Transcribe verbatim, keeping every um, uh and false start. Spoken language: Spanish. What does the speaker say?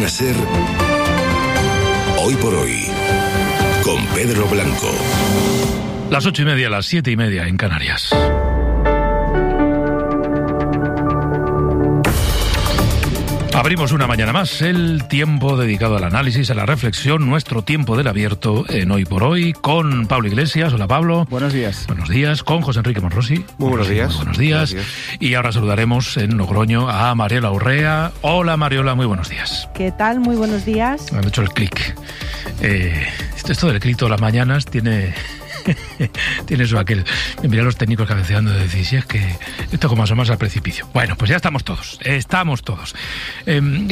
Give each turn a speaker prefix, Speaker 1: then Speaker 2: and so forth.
Speaker 1: ser Hoy por Hoy, con Pedro Blanco.
Speaker 2: Las ocho y media, las siete y media en Canarias. Abrimos una mañana más el tiempo dedicado al análisis, a la reflexión, nuestro tiempo del abierto en Hoy por Hoy, con Pablo Iglesias. Hola, Pablo.
Speaker 3: Buenos días.
Speaker 2: Buenos días. Con José Enrique Monrosi.
Speaker 3: Muy buenos días.
Speaker 2: Muy buenos días.
Speaker 3: Buenos días.
Speaker 2: Y ahora saludaremos en Logroño a Mariola Urrea. Hola, Mariola, muy buenos días.
Speaker 4: ¿Qué tal? Muy buenos días.
Speaker 2: Me han hecho el clic. Eh, esto del clic todas las mañanas tiene... Tiene eso aquel. Mira los técnicos cabeceando de decir, si es que esto como asomas al precipicio. Bueno, pues ya estamos todos. Estamos todos. Eh,